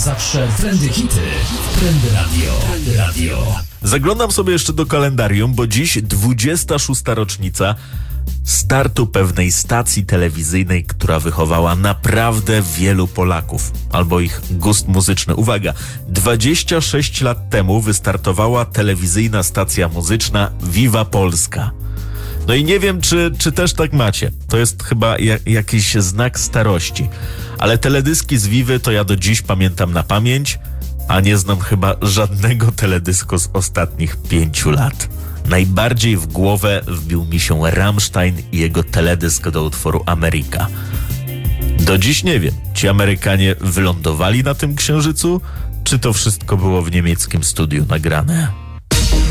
zawsze trendy hity. Trendy Radio. Trendy Radio. Zaglądam sobie jeszcze do kalendarium, bo dziś 26. rocznica startu pewnej stacji telewizyjnej, która wychowała naprawdę wielu Polaków, albo ich gust muzyczny. Uwaga, 26 lat temu wystartowała telewizyjna stacja muzyczna Viva Polska. No i nie wiem, czy też tak macie. To jest chyba jakiś znak starości. Ale teledyski z Vivy to ja do dziś pamiętam na pamięć, a nie znam chyba żadnego teledysku z ostatnich 5 lat. Najbardziej w głowę wbił mi się Rammstein i jego teledysk do utworu Ameryka. Do dziś nie wiem, ci Amerykanie wylądowali na tym księżycu, czy to wszystko było w niemieckim studiu nagrane.